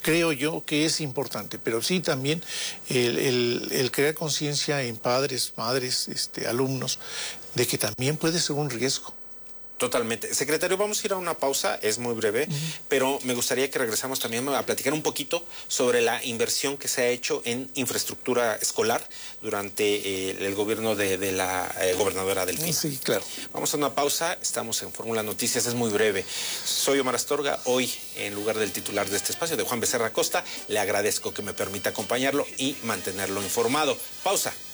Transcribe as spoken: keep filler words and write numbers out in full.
creo yo que es importante, pero sí también el, el, el crear conciencia en padres, madres, este, alumnos, de que también puede ser un riesgo. Totalmente. Secretario, vamos a ir a una pausa, es muy breve, uh-huh. pero me gustaría que regresamos también a platicar un poquito sobre la inversión que se ha hecho en infraestructura escolar durante eh, el gobierno de, de la eh, gobernadora Delfina. Sí, claro. Vamos a una pausa, estamos en Fórmula Noticias, es muy breve. Soy Omar Astorga, hoy en lugar del titular de este espacio, de Juan Becerra Costa, le agradezco que me permita acompañarlo y mantenerlo informado. Pausa.